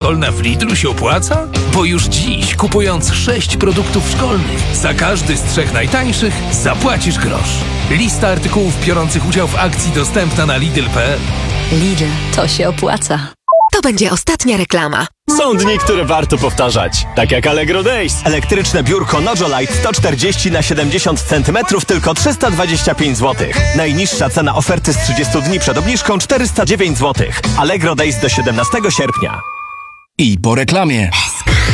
szkolna w Lidlu się opłaca? Bo już dziś, kupując 6 produktów szkolnych, za każdy z 3 najtańszych zapłacisz grosz. Lista artykułów biorących udział w akcji dostępna na Lidl.pl. Lidl, to się opłaca. To będzie ostatnia reklama. Są dni, które warto powtarzać. Tak jak Allegro Days. Elektryczne biurko Nojolite 140 na 70 cm tylko 325 zł. Najniższa cena oferty z 30 dni przed obniżką 409 zł. Allegro Days do 17 sierpnia. I po reklamie.